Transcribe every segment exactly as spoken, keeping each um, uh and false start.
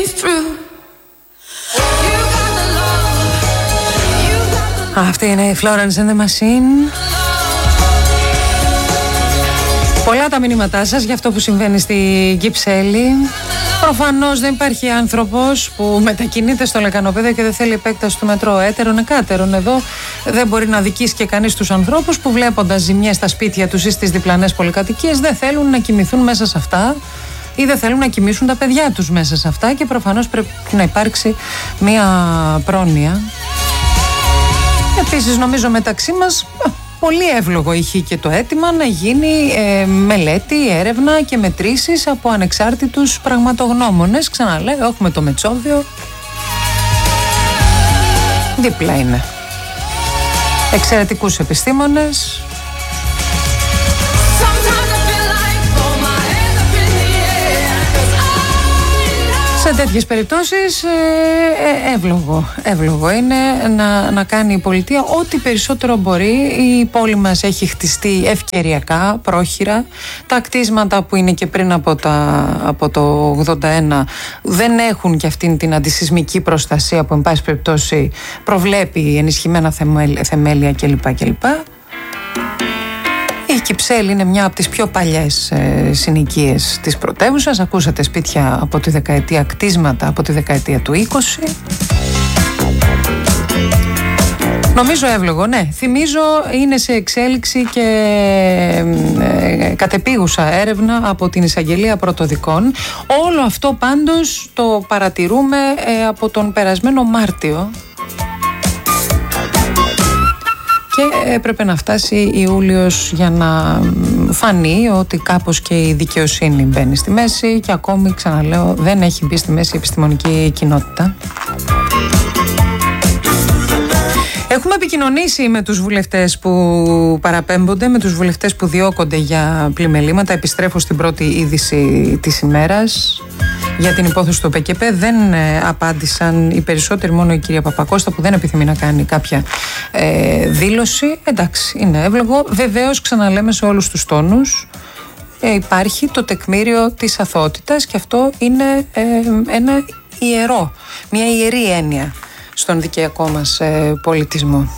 Αυτή είναι η Florence and the Machine. Πολλά τα μηνύματά σας για αυτό που συμβαίνει στη Κυψέλη. Προφανώς δεν υπάρχει άνθρωπος που μετακινείται στο λεκανοπέδιο και δεν θέλει επέκταση του μετρό. Έτερον εκάτερον, εδώ δεν μπορεί να δικήσει και κανείς τους ανθρώπους που βλέποντας ζημιές στα σπίτια τους ή στις διπλανές πολυκατοικίες δεν θέλουν να κοιμηθούν μέσα σε αυτά ή δεν θέλουν να κοιμήσουν τα παιδιά τους μέσα σε αυτά, και προφανώς πρέπει να υπάρξει μια πρόνοια. Επίσης νομίζω μεταξύ μας πολύ εύλογο είχε και το αίτημα να γίνει ε, μελέτη, έρευνα και μετρήσεις από ανεξάρτητους πραγματογνώμονες. Ξαναλέω, έχουμε το Μετσόβιο, δίπλα είναι εξαιρετικούς επιστήμονες. Σε τέτοιες περιπτώσεις ε, εύλογο, εύλογο είναι να, να κάνει η πολιτεία ό,τι περισσότερο μπορεί. Η πόλη μας έχει χτιστεί ευκαιριακά, πρόχειρα. Τα κτίσματα που είναι και πριν από, τα, από το ογδόντα ένα δεν έχουν και αυτήν την αντισυσμική προστασία που εν πάση περιπτώσει προβλέπει ενισχυμένα θεμέλια κλπ. κλπ. Η Κυψέλη είναι μια από τις πιο παλιές ε, συνοικίες της πρωτεύουσας. Ακούσατε σπίτια από τη δεκαετία, κτίσματα από τη δεκαετία του είκοσι. Νομίζω εύλογο, ναι. Θυμίζω είναι σε εξέλιξη και ε, κατεπίγουσα έρευνα από την Εισαγγελία Πρωτοδικών. Όλο αυτό πάντως το παρατηρούμε ε, από τον περασμένο Μάρτιο. Και έπρεπε να φτάσει Ιούλιος για να φανεί ότι κάπως και η δικαιοσύνη μπαίνει στη μέση, και ακόμη, ξαναλέω, δεν έχει μπει στη μέση η επιστημονική κοινότητα. Έχουμε επικοινωνήσει με τους βουλευτές που παραπέμπονται, με τους βουλευτές που διώκονται για πλημελήματα. Επιστρέφω στην πρώτη είδηση της ημέρας για την υπόθεση του ΠΚΠ. Δεν ε, απάντησαν οι περισσότεροι, μόνο η κυρία Παπακώστα που δεν επιθυμεί να κάνει κάποια ε, δήλωση. Εντάξει, είναι εύλογο. Βεβαίως, ξαναλέμε σε όλους τους τόνους, ε, υπάρχει το τεκμήριο της αθωότητας, και αυτό είναι ε, ένα ιερό, μια ιερή έννοια στον δικαιακό μας ε, πολιτισμό.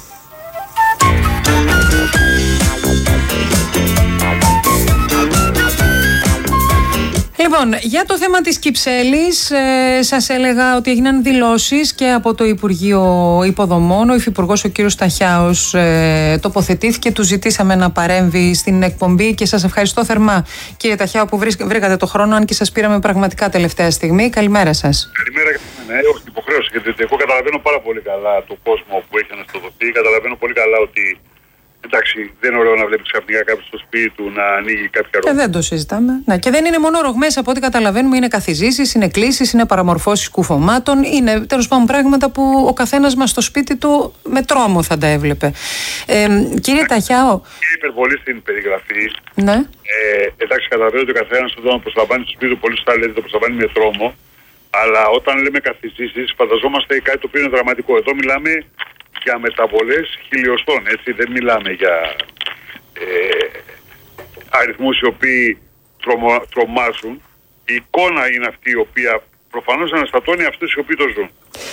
Λοιπόν, για το θέμα της Κυψέλης, ε, σας έλεγα ότι έγιναν δηλώσεις και από το Υπουργείο Υποδομών. Ο Υφυπουργός, ο κύριος Ταχιάος, ε, τοποθετήθηκε, του ζητήσαμε να παρέμβει στην εκπομπή και σας ευχαριστώ θερμά, κύριε Ταχιάο, που βρήκατε το χρόνο, αν και σας πήραμε πραγματικά τελευταία στιγμή. Καλημέρα σας. Καλημέρα, ναι, όχι την υποχρέωση, γιατί εγώ καταλαβαίνω πάρα πολύ καλά τον κόσμο που έχει αναστοδοθεί. Καταλαβαίνω πολύ καλά ότι εντάξει, δεν είναι ωραίο να βλέπει ξαφνικά κάποιο στο σπίτι του να ανοίγει κάποια ρογμή. Και δεν το συζητάμε. Ναι, και δεν είναι μόνο ρογμές, από ό,τι καταλαβαίνουμε, είναι καθιζήσεις, είναι κλήσεις, είναι παραμορφώσεις κουφωμάτων. Είναι τέλος πάντων πράγματα που ο καθένας μας στο σπίτι του με τρόμο θα τα έβλεπε. Ε, κύριε Ταχιάο. Είναι υπερβολή στην περιγραφή. Ναι. Ε, εντάξει, καταλαβαίνω ότι ο καθένας εδώ προσλαμβάνει στο σπίτι του, πολύ σωστά λέτε, το προσλαμβάνει με τρόμο. Αλλά όταν λέμε καθιζήσεις, φανταζόμαστε κάτι το οποίο είναι δραματικό. Εδώ μιλάμε για μεταβολές χιλιοστών, έτσι, δεν μιλάμε για ε, αριθμούς οι οποίοι τρομο, τρομάζουν. Η εικόνα είναι αυτή η οποία προφανώς αναστατώνει αυτούς οι οποίοι το ζουν.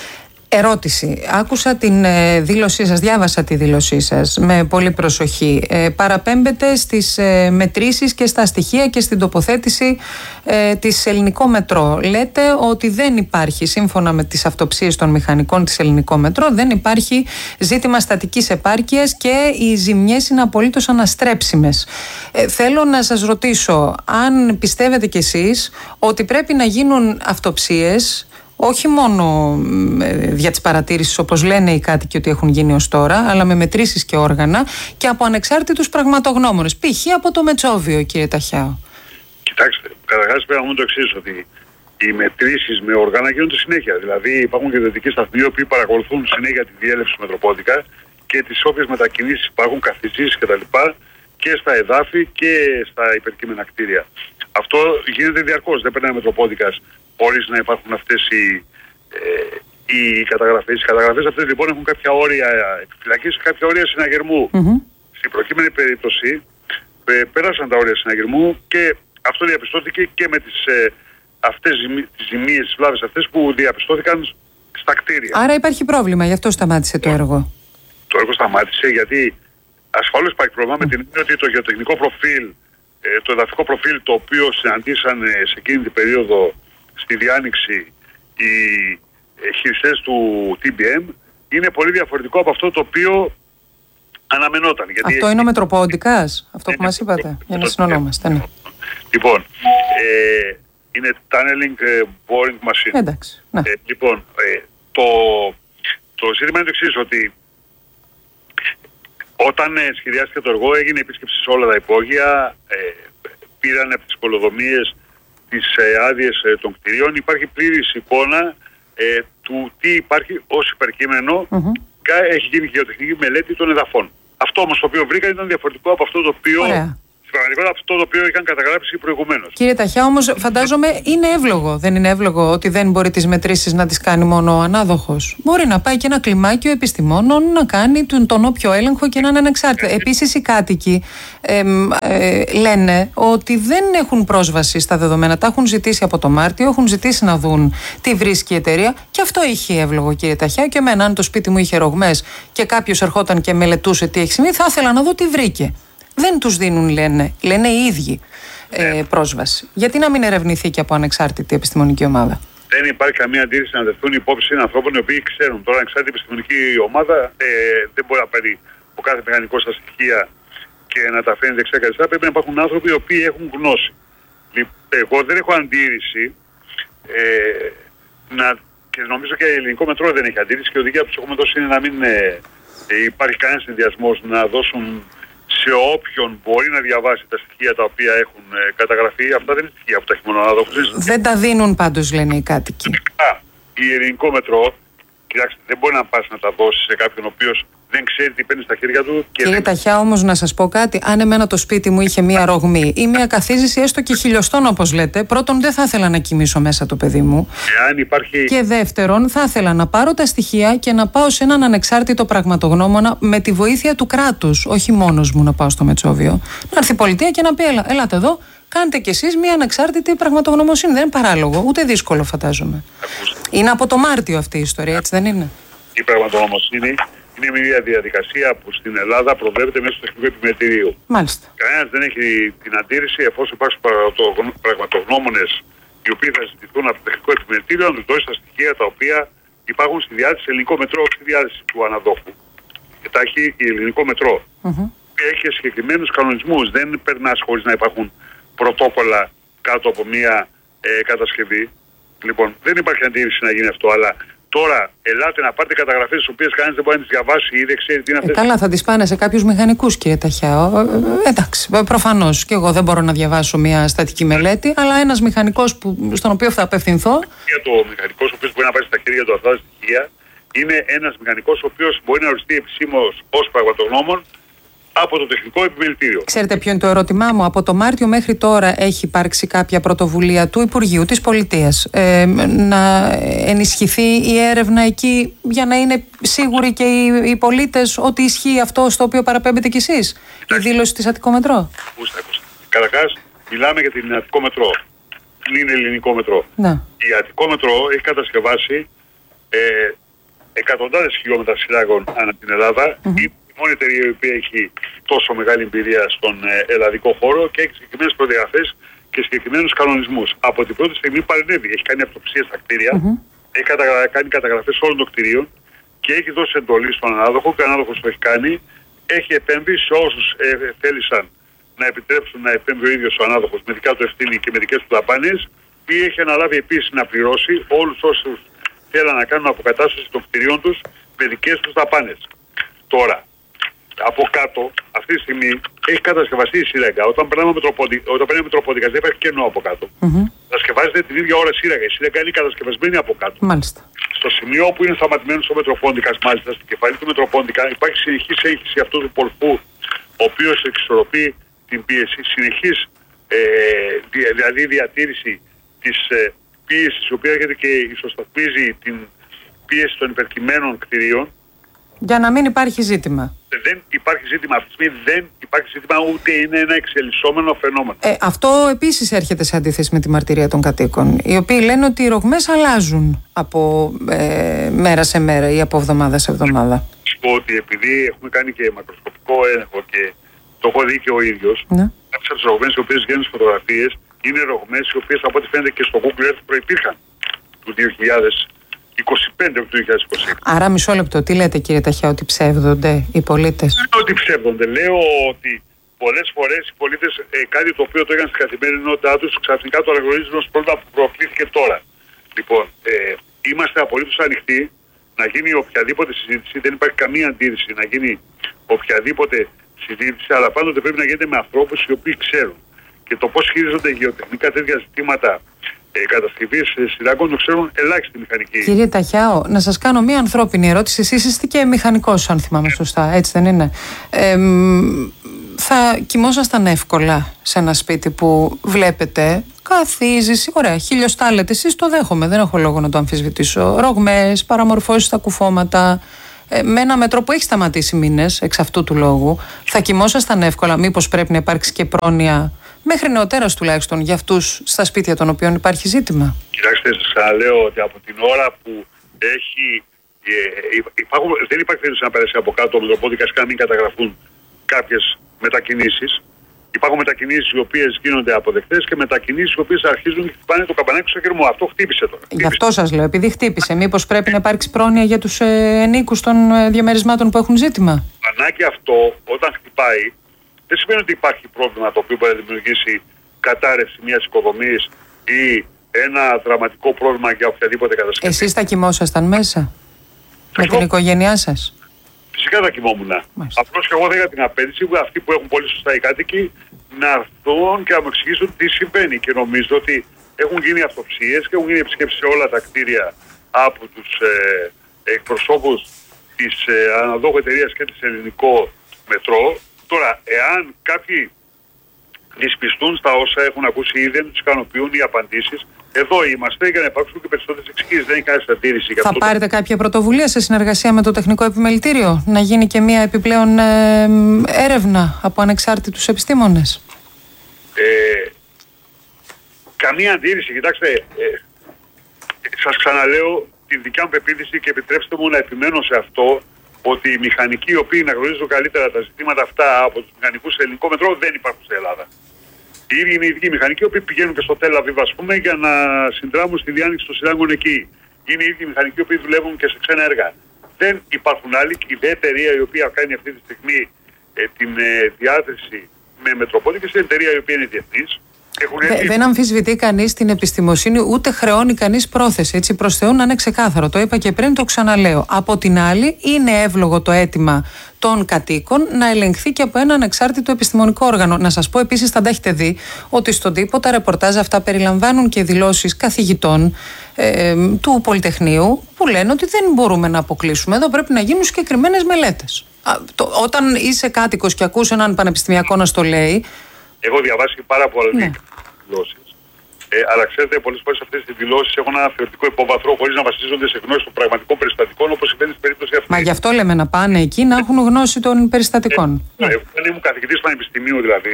Ερώτηση. Άκουσα την ε, δήλωσή σας, διάβασα τη δήλωσή σας με πολύ προσοχή. Ε, παραπέμπετε στις ε, μετρήσεις και στα στοιχεία και στην τοποθέτηση ε, της Ελληνικό Μετρό. Λέτε ότι δεν υπάρχει, σύμφωνα με τις αυτοψίες των μηχανικών της Ελληνικό Μετρό, δεν υπάρχει ζήτημα στατικής επάρκειας και οι ζημιές είναι απολύτως αναστρέψιμες. Ε, θέλω να σας ρωτήσω αν πιστεύετε κι εσείς ότι πρέπει να γίνουν αυτοψίες, όχι μόνο για τις παρατήρησεις όπως λένε οι κάτοικοι ότι έχουν γίνει ως τώρα, αλλά με μετρήσεις και όργανα και από ανεξάρτητους πραγματογνώμονες. Π.χ. από το Μετσόβιο, κύριε Ταχιάο. Κοιτάξτε, καταρχάς πρέπει να πούμε το εξής, ότι οι μετρήσεις με όργανα γίνονται συνέχεια. Δηλαδή υπάρχουν και ιδιωτικοί σταθμοί οι οποίοι παρακολουθούν συνέχεια τη διέλευση του Μετροπόδικα και τις όποιες μετακινήσεις υπάρχουν, καθιζήσεις κτλ. Και στα εδάφη και στα υπερκείμενα κτίρια. Αυτό γίνεται διαρκώς. Δεν περνάει ο Μετροπόδικας χωρίς να υπάρχουν αυτές οι, ε, οι καταγραφές. Οι καταγραφές αυτές λοιπόν έχουν κάποια όρια επιφυλακής και κάποια όρια συναγερμού. Mm-hmm. Στην προκείμενη περίπτωση ε, πέρασαν τα όρια συναγερμού και αυτό διαπιστώθηκε και με τις ε, αυτές τις ζημίες, τις βλάβες αυτές που διαπιστώθηκαν στα κτίρια. Άρα υπάρχει πρόβλημα, γι' αυτό σταμάτησε το έργο. Το έργο σταμάτησε γιατί ασφαλώς υπάρχει πρόβλημα mm. με την έννοια ότι το γεωτεχνικό προφίλ, το εδαφικό προφίλ το οποίο συναντήσαν σε εκείνη την περίοδο στη διάνοιξη οι χειριστές του τι μπι εμ είναι πολύ διαφορετικό από αυτό το οποίο αναμενόταν. Γιατί αυτό είναι ο Μετροπόντικας, αυτό που μας είπατε, για να συνονόμαστε. Ναι. Λοιπόν, ε, είναι tunneling boring machine. Εντάξει, ναι. ε, λοιπόν, ε, το, το ζήτημα είναι το εξής, ότι όταν ε, σχεδιάστηκε το έργο έγινε επίσκεψη σε όλα τα υπόγεια, ε, πήραν από τις πολεοδομίες τις ε, άδειες ε, των κτηρίων. Υπάρχει πλήρης εικόνα ε, του τι υπάρχει ως υπερκείμενο. Mm-hmm. Έχει γίνει γεωτεχνική μελέτη των εδαφών. Αυτό όμως το οποίο βρήκα ήταν διαφορετικό από αυτό το οποίο... Ωραία. Στην πραγματικότητα αυτό το οποίο είχαν καταγράψει προηγουμένως. Κύριε Ταχιά, όμως φαντάζομαι είναι εύλογο. Δεν είναι εύλογο ότι δεν μπορεί τις μετρήσεις να τις κάνει μόνο ο ανάδοχος. Μπορεί να πάει και ένα κλιμάκιο επιστημόνων να κάνει τον, τον όποιο έλεγχο και να είναι ανεξάρτητο. Επίσης οι κάτοικοι ε, ε, λένε ότι δεν έχουν πρόσβαση στα δεδομένα. Τα έχουν ζητήσει από το Μάρτιο, έχουν ζητήσει να δουν τι βρίσκει η εταιρεία. Και αυτό είχε εύλογο, κύριε Ταχιά. Και εμένα, αν το σπίτι μου είχε ρογμές και κάποιος ερχόταν και μελετούσε τι έχει συμβεί, θα ήθελα να δω τι βρήκε. Δεν τους δίνουν, λένε, λένε οι ίδιοι ε, πρόσβαση. Γιατί να μην ερευνηθεί και από ανεξάρτητη επιστημονική ομάδα? Δεν υπάρχει καμία αντίρρηση να δεχθούν υπόψη ανθρώπων οι οποίοι ξέρουν. Τώρα, ανεξάρτητη επιστημονική ομάδα ε, δεν μπορεί να πάρει ο κάθε μηχανικός στα στοιχεία και να τα φέρνει δεξιά και αριστερά. Πρέπει να υπάρχουν άνθρωποι οι οποίοι έχουν γνώση. Εγώ δεν έχω αντίρρηση ε, να, και νομίζω και η Ελληνικό Μετρό δεν έχει αντίρρηση και η οδηγία που τους έχουμε δώσει είναι να μην ε, ε, υπάρχει κανένας συνδυασμός να δώσουν σε όποιον μπορεί να διαβάσει τα στοιχεία τα οποία έχουν ε, καταγραφεί. Αυτά δεν είναι στοιχεία που τα έχει μόνο ο ανάδοχος. Δεν τα δίνουν πάντως, λένε οι κάτοικοι. Η Ελληνικό Μετρό, κοιτάξτε, δεν μπορεί να πας να τα δώσει σε κάποιον ο οποίος δεν ξέρει τι παίρνει στα χέρια του. Και Κύριε δεν... Ταχιά, όμως να σας πω κάτι. Αν εμένα το σπίτι μου είχε μία ρογμή ή μία καθίζηση, έστω και χιλιοστών όπως λέτε, πρώτον δεν θα ήθελα να κοιμήσω μέσα το παιδί μου. Εάν υπάρχει... Και δεύτερον, θα ήθελα να πάρω τα στοιχεία και να πάω σε έναν ανεξάρτητο πραγματογνώμονα με τη βοήθεια του κράτους. Όχι μόνος μου να πάω στο Μετσόβιο. Να έρθει η πολιτεία και να πει: Έλα, ελάτε εδώ, κάντε κι εσείς μία ανεξάρτητη πραγματογνωμοσύνη. Δεν είναι παράλογο, ούτε δύσκολο φαντάζομαι. Ακούστε. Είναι από το Μάρτιο αυτή η ιστορία, έτσι δεν είναι? Η πραγματογνωμοσύνη είναι μια διαδικασία που στην Ελλάδα προβλέπεται μέσω του τεχνικού επιμελητηρίου. Μάλιστα. Κανένας δεν έχει την αντίρρηση, εφόσον υπάρξουν πραγματογνώμονες οι οποίοι θα ζητηθούν από το τεχνικό επιμελητήριο, να τους δώσει τα στοιχεία τα οποία υπάρχουν στη διάθεση Ελληνικό Μετρό, όχι στη διάθεση του αναδόχου. Και τα έχει η Ελληνικό Μετρό. Mm-hmm. Έχει συγκεκριμένους κανονισμούς. Δεν περνάς χωρίς να υπάρχουν πρωτόκολλα κάτω από μια ε, κατασκευή. Λοιπόν, δεν υπάρχει αντίρρηση να γίνει αυτό, αλλά τώρα ελάτε να πάρετε καταγραφές τις οποίες κανένας δεν μπορεί να τις διαβάσει ή δεν ξέρει τι είναι αυτές. Ε, καλά, θα τις πάνε σε κάποιους μηχανικούς, κύριε Ταχιά. Ε, εντάξει, προφανώς. Και εγώ δεν μπορώ να διαβάσω μια στατική μελέτη, αλλά ένας μηχανικός που, στον οποίο θα απευθυνθώ. Το μηχανικός ο οποίος μπορεί να πάρει στα χέρια του αυτά τα στοιχεία είναι ένας μηχανικός ο οποίος μπορεί να οριστεί επισήμως ως πραγματογνώμων από το τεχνικό επιμελητήριο. Ξέρετε ποιο είναι το ερώτημά μου? Από το Μάρτιο μέχρι τώρα έχει υπάρξει κάποια πρωτοβουλία του Υπουργείου της Πολιτείας ε, να ενισχυθεί η έρευνα εκεί για να είναι σίγουροι και οι, οι πολίτες ότι ισχύει αυτό στο οποίο παραπέμπετε κι εσείς? Η δήλωση της Αττικό Μετρό. Ακούστε, ακούστε. Καταρχάς, μιλάμε για την Αττικό Μετρό. Είναι Ελληνικό Μετρό. Ναι. Η Αττικό Μετρό έχει κατασκευάσει ε, εκατοντάδες χιλιόμετρα σειράγων ανά την Ελλάδα. Mm-hmm. Η μόνη εταιρεία η οποία έχει τόσο μεγάλη εμπειρία στον ε, ελλαδικό χώρο και έχει συγκεκριμένες προδιαγραφές και συγκεκριμένους κανονισμούς. Από την πρώτη στιγμή παρενέβη. Έχει κάνει αυτοψίες στα κτίρια, mm-hmm. έχει κατα... κάνει καταγραφές όλων των κτιρίων και έχει δώσει εντολή στον ανάδοχο και ο ανάδοχος το έχει κάνει. Έχει επέμβει σε όσους ε, θέλησαν να επιτρέψουν να επέμβει ο ίδιος ο ανάδοχος με δικά του ευθύνη και με δικές του δαπάνες, ή έχει αναλάβει επίσης να πληρώσει όλους όσους θέλαν να κάνουν αποκατάσταση των κτιρίων τους με δικές τους δαπάνες. Τώρα, από κάτω, αυτή τη στιγμή έχει κατασκευαστεί η σύραγγα. Όταν περνάμε Μετροπόντικα, δεν υπάρχει κενό από κάτω. Mm-hmm. Κατασκευάζεται την ίδια ώρα σύραγγα. Η σύραγγα είναι κατασκευασμένη από κάτω. Μάλιστα. Στο σημείο που είναι σταματημένο ο Μετροπόντικα, μάλιστα στην κεφαλή του Μετροπόντικα, υπάρχει συνεχής έγχυση αυτού του πολφού, ο οποίος εξισορροπεί την πίεση. Συνεχής ε, δηλαδή διατήρηση της ε, πίεσης, η οποία έρχεται και ισοσταθμίζει την πίεση των υπερκειμένων κτηρίων. Για να μην υπάρχει ζήτημα. Δεν υπάρχει ζήτημα αυτή τη στιγμή, δεν υπάρχει ζήτημα, ούτε είναι ένα εξελισσόμενο φαινόμενο. Ε, αυτό επίσης έρχεται σε αντίθεση με τη μαρτυρία των κατοίκων, οι οποίοι λένε ότι οι ρογμές αλλάζουν από ε, μέρα σε μέρα ή από εβδομάδα σε εβδομάδα. Πω ότι επειδή έχουμε κάνει και μακροσκοπικό έλεγχο και το έχω δει και ο ίδιος, ναι. κάποιες από τις ρογμές οι οποίες βγαίνουν στις φωτογραφίες είναι ρογμές οι οποίες από ό,τι φαίνεται και στο Google Earth προϋπήρχαν του δύο χιλιάδες είκοσι πέντε, του δύο χιλιάδες είκοσι έξι. Άρα μισό λεπτό, τι λέτε κύριε Ταχιά, ότι ψεύδονται οι πολίτες? Δεν λέω ότι ψεύδονται, λέω ότι πολλές φορές οι πολίτες ε, κάτι το οποίο το έκαναν στην καθημερινότητά τους ξαφνικά το αναγνωρίζουν ως πρόβλημα που προκλήθηκε τώρα. Λοιπόν, ε, είμαστε απολύτως ανοιχτοί να γίνει οποιαδήποτε συζήτηση, δεν υπάρχει καμία αντίρρηση να γίνει οποιαδήποτε συζήτηση, αλλά πάντοτε πρέπει να γίνεται με ανθρώπους οι οποίοι ξέρουν. Και το πώς χειρίζονται γεωτεχνικά τέτοια ζητήματα ε, κατασκευής σειράκων το ξέρουν ελάχιστοι μηχανικοί. Κύριε Ταχιάο, να σας κάνω μία ανθρώπινη ερώτηση. Εσείς είστε και μηχανικός, αν θυμάμαι σωστά, έτσι δεν είναι? Ε, θα κοιμόσασταν εύκολα σε ένα σπίτι που βλέπετε καθίζεις, ωραία, χιλιοστάλετε, εσείς το δέχομαι, δεν έχω λόγο να το αμφισβητήσω. Ρογμές, παραμορφώσεις στα κουφώματα, ε, με ένα μέτρο που έχει σταματήσει μήνες εξ αυτού του λόγου. Θα κοιμόσασταν εύκολα? Μήπως πρέπει να υπάρξει και πρόνοια, μέχρι νεοτέρας τουλάχιστον, για αυτούς στα σπίτια των οποίων υπάρχει ζήτημα? Κοιτάξτε, σας ξαναλέω ότι από την ώρα που έχει. Ε, υπάρχουν, δεν υπάρχει περίπτωση να περάσει από κάτω ο Μητροπόδικας και να μην καταγραφούν κάποιες μετακινήσεις. Υπάρχουν μετακινήσεις οι οποίες γίνονται αποδεκτές και μετακινήσεις οι οποίες αρχίζουν και χτυπάνε το καμπανάκι στο κερμό. Αυτό χτύπησε τώρα. Γι' αυτό σας λέω, επειδή χτύπησε, μήπως πρέπει να υπάρξει πρόνοια για τους ε, ενίκους των ε, διαμερισμάτων που έχουν ζήτημα? Το καμπανάκι αυτό, όταν χτυπάει, δεν σημαίνει ότι υπάρχει πρόβλημα το οποίο μπορεί να δημιουργήσει κατάρρευση μιας οικοδομής ή ένα δραματικό πρόβλημα για οποιαδήποτε κατασκευή. Εσείς θα κοιμόσασταν μέσα με την οικογένειά σας? Φυσικά θα κοιμόμουν. Απλώς και εγώ δεν είχα την απέτηση που αυτοί που έχουν πολύ σωστά οι κάτοικοι να έρθουν και να μου εξηγήσουν τι συμβαίνει. Και νομίζω ότι έχουν γίνει αυτοψίες και έχουν γίνει επισκέψεις σε όλα τα κτίρια από τους ε, εκπροσώπους της ε, αναδόχου εταιρείας και της Ελληνικό Μετρό. Τώρα, εάν κάποιοι δυσπιστούν στα όσα έχουν ακούσει ή δεν τους ικανοποιούν οι απαντήσεις, εδώ είμαστε για να υπάρξουν και περισσότερες εξηγήσεις. Δεν είναι κανένα αντίρρηση. Θα πάρετε το... κάποια πρωτοβουλία σε συνεργασία με το Τεχνικό Επιμελητήριο, να γίνει και μια επιπλέον ε, έρευνα από ανεξάρτητους επιστήμονες? Ε, καμία αντίρρηση. Κοιτάξτε, ε, σας ξαναλέω τη δικιά μου πεποίθηση και επιτρέψτε μου να επιμένω σε αυτό, ότι οι μηχανικοί οι οποίοι να γνωρίζουν καλύτερα τα ζητήματα αυτά από τους μηχανικούς σε ελληνικό μετρό δεν υπάρχουν στην Ελλάδα. Οι ίδιοι είναι οι ίδιοι μηχανικοί οι οποίοι πηγαίνουν και στο Τελ Αβίβ, ας πούμε, για να συνδράμουν στη διάνοιξη των σειράγγων εκεί. Είναι οι ίδιοι μηχανικοί οι οποίοι δουλεύουν και σε ξένα έργα. Δεν υπάρχουν άλλοι. Η δε εταιρεία η οποία κάνει αυτή τη στιγμή ε, την ε, διάθεση με Μετροπόλικες είναι εταιρεία η οποία είναι διεθνής. Δε, δεν αμφισβητεί κανείς την επιστημοσύνη, ούτε χρεώνει κανείς πρόθεση. Έτσι, προς Θεού να είναι ξεκάθαρο. Το είπα και πριν, το ξαναλέω. Από την άλλη, είναι εύλογο το αίτημα των κατοίκων να ελεγχθεί και από ένα ανεξάρτητο επιστημονικό όργανο. Να σας πω επίσης, θα τα έχετε δει, ότι στον τύπο τα ρεπορτάζ αυτά περιλαμβάνουν και δηλώσεις καθηγητών ε, του Πολυτεχνείου που λένε ότι δεν μπορούμε να αποκλείσουμε. Εδώ πρέπει να γίνουν συγκεκριμένες μελέτες. Α, το, όταν είσαι κάτοικος και ακούς έναν πανεπιστημιακό να στο λέει. Έχω διαβάσει πάρα πολλές ναι. δηλώσεις. Ε, αλλά ξέρετε, πολλές φορές αυτές τις δηλώσεις έχουν ένα θεωρητικό υπόβαθρο χωρίς να βασίζονται σε γνώση των πραγματικών περιστατικών, όπως συμβαίνει στην περίπτωση αυτή. Μα γι' αυτό λέμε να πάνε εκεί να έχουν γνώση των περιστατικών. Ε, ναι. Εγώ ήμουν καθηγητής πανεπιστημίου δηλαδή,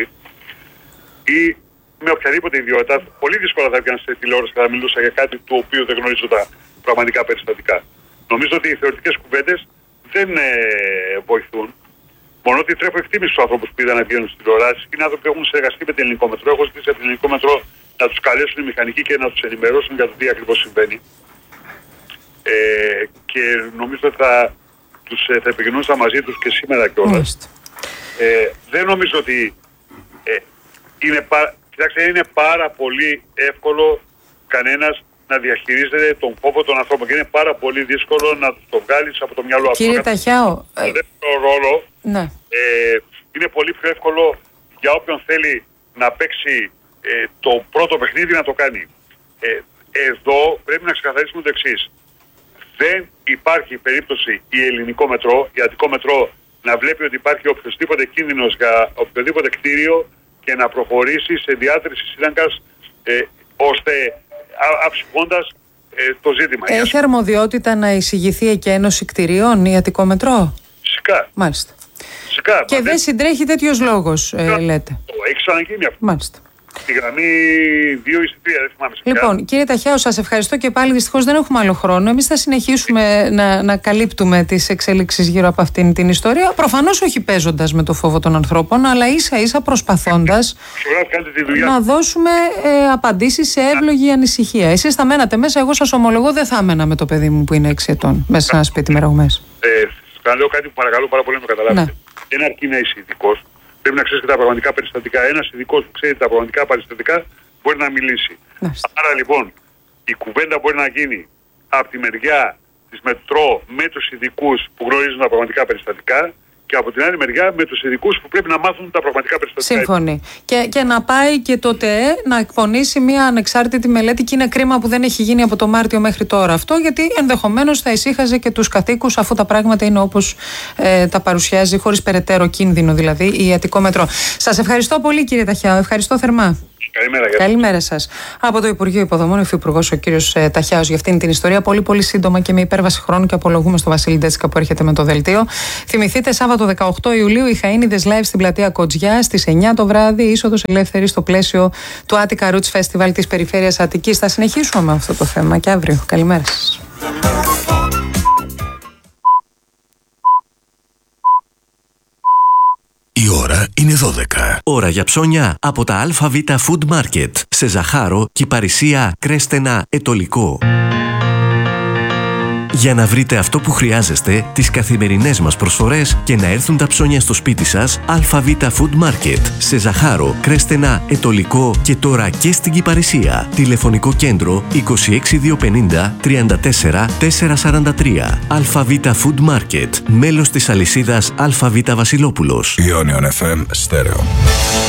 ή με οποιαδήποτε ιδιότητα, πολύ δύσκολα θα έβγαινα σε τηλεόραση και θα μιλούσα για κάτι το οποίο δεν γνωρίζω τα πραγματικά περιστατικά. Νομίζω ότι οι θεωρητικές κουβέντες δεν ε, βοηθούν. Μόνο ότι τρέφω εκτίμηση στους ανθρώπους που είδαν να βγαίνουν στην τηλεόραση. Είναι άνθρωποι που έχουν συνεργαστεί με την Ελληνικό Μετρό. Έχω ζητήσει από την Ελληνικό Μετρό να τους καλέσουν οι μηχανικοί και να τους ενημερώσουν για το τι ακριβώς συμβαίνει. Ε, και νομίζω ότι θα, τους, θα επικοινωνούσα μαζί τους και σήμερα κιόλας. Ε, δεν νομίζω ότι ε, είναι, πα, κοιτάξτε, είναι πάρα πολύ εύκολο κανένας να διαχειρίζεται τον φόβο των ανθρώπων και είναι πάρα πολύ δύσκολο να τους το βγάλεις από το μυαλό αυτό. Κύριε Ταχιάο, το δεύτερο ρόλο ναι. ε, είναι πολύ πιο εύκολο για όποιον θέλει να παίξει ε, το πρώτο παιχνίδι να το κάνει. Ε, εδώ πρέπει να ξεκαθαρίσουμε το εξής. Δεν υπάρχει περίπτωση η Ελληνικό Μετρό, η Αττικό Μετρό να βλέπει ότι υπάρχει οποιοδήποτε κίνδυνος για οποιοδήποτε κτίριο και να προχωρήσει σε διάτρηση σύραγγας ε, ώστε αψυχώντας ε, το ζήτημα. Έχει αρμοδιότητα να εισηγηθεί εκένωση κτηρίων η Αττικό Μετρό? Φυσικά. Μάλιστα. Φυσικά. Και δεν συντρέχει τέτοιος λόγος, ε, λέτε. Έχει ξαναγίνει αυτό. Μάλιστα. Στη γραμμή δύο ή τρία, δεν θυμάμαι. Λοιπόν, κύριε Ταχιάου, σας ευχαριστώ και πάλι. Δυστυχώς δεν έχουμε άλλο χρόνο. Εμείς θα συνεχίσουμε να, να καλύπτουμε τις εξέλιξεις γύρω από αυτήν την ιστορία. Προφανώς όχι παίζοντας με το φόβο των ανθρώπων, αλλά ίσα ίσα προσπαθώντας να δώσουμε ε, απαντήσεις σε εύλογη ανησυχία. Εσείς θα μένατε μέσα, εγώ σας ομολογώ δεν θα έμενα με το παιδί μου που είναι έξι ετών μέσα σε ένα σπίτι με ρογμές. Ε, θα λέω κάτι που παρακαλώ πάρα πολύ να το καταλάβετε. Ναι. Δεν αρκεί να είσαι ειδικός. Πρέπει να ξέρει και τα πραγματικά περιστατικά. Ένας ειδικός που ξέρει τα πραγματικά περιστατικά μπορεί να μιλήσει. Άχι. Άρα λοιπόν η κουβέντα μπορεί να γίνει από τη μεριά της Μετρό με τους ειδικούς που γνωρίζουν τα πραγματικά περιστατικά και από την άλλη μεριά με τους ειδικούς που πρέπει να μάθουν τα πραγματικά περιστατικά. Σύμφωνοι. Και, και να πάει και το ΤΕΕ να εκπονήσει μια ανεξάρτητη μελέτη, και είναι κρίμα που δεν έχει γίνει από το Μάρτιο μέχρι τώρα αυτό, γιατί ενδεχομένως θα ησύχαζε και τους κατοίκους, αφού τα πράγματα είναι όπως ε, τα παρουσιάζει, χωρίς περαιτέρω κίνδυνο δηλαδή, η Αττικό Μετρό. Σας ευχαριστώ πολύ, κύριε Ταχιάου. Ευχαριστώ θερμά. Καλημέρα, Καλημέρα σας. Από το Υπουργείο Υποδομών, ο Υφυπουργός ο κύριος ε, Ταχιάους για αυτήν την ιστορία. Πολύ πολύ σύντομα και με υπέρβαση χρόνου, και απολογούμε στο Βασίλη Ντέτσικα που έρχεται με το δελτίο. Θυμηθείτε, Σάββατο δεκαοκτώ Ιουλίου οι Χαΐνιδες live στην πλατεία Κοτζιά στις εννιά το βράδυ, είσοδος ελεύθερη στο πλαίσιο του Attica Roots Festival της περιφέρειας Αττικής. Θα συνεχίσουμε με αυτό το θέμα και αύριο. Καλημέρα σας. Η ώρα είναι δώδεκα. Ώρα για ψώνια από τα ΑΒ Food Market σε Ζαχάρο, Κυπαρισία, Κρέστενα, Ετωλικό. Για να βρείτε αυτό που χρειάζεστε, τις καθημερινές μας προσφορές και να έρθουν τα ψώνια στο σπίτι σας, ΑΒ Food Market σε Ζαχάρο, Κρέστενα, Ετωλικό και τώρα και στην Κυπαρισία. Τηλεφωνικό κέντρο είκοσι έξι διακόσια πενήντα τριάντα τέσσερα τετρακόσια σαράντα τρία. ΑΒ Food Market, μέλος της αλυσίδας ΑΒ Βασιλόπουλος. Ionion εφ εμ Stereo.